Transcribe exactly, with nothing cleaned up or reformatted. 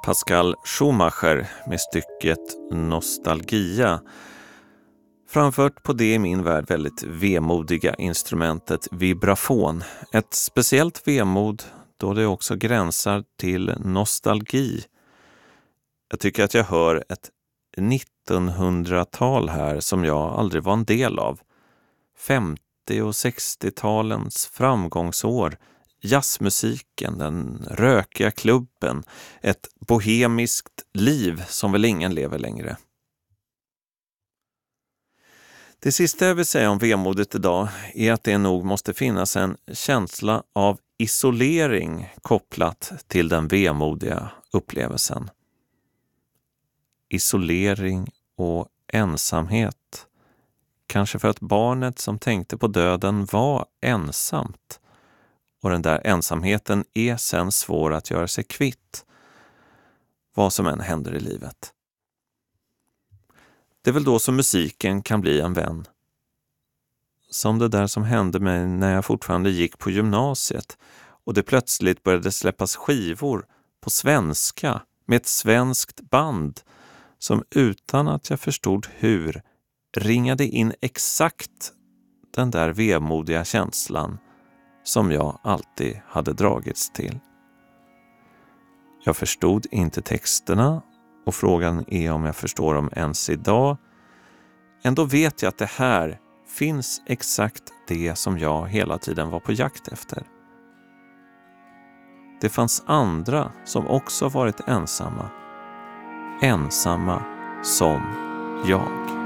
Pascal Schumacher med stycket Nostalgia, framfört på det i min värld väldigt vemodiga instrumentet vibrafon. Ett speciellt vemod då det också gränsar till nostalgi. Jag tycker att jag hör ett nittonhundratal här som jag aldrig var en del av. femtio- och sextiotalens framgångsår, jazzmusiken, den rökiga klubben, ett bohemiskt liv som väl ingen lever längre. Det sista jag vill säga om vemodet idag är att det nog måste finnas en känsla av isolering kopplat till den vemodiga upplevelsen. Isolering och ensamhet. Kanske för att barnet som tänkte på döden var ensamt. Och den där ensamheten är sen svår att göra sig kvitt. Vad som än händer i livet. Det är väl då som musiken kan bli en vän. Som det där som hände mig när jag fortfarande gick på gymnasiet. Och det plötsligt började släppas skivor på svenska med ett svenskt band. Som utan att jag förstod hur ringade in exakt den där vemodiga känslan som jag alltid hade dragits till. Jag förstod inte texterna och frågan är om jag förstår dem ens idag. Ändå vet jag att det här finns exakt det som jag hela tiden var på jakt efter. Det fanns andra som också varit ensamma. Ensamma som jag.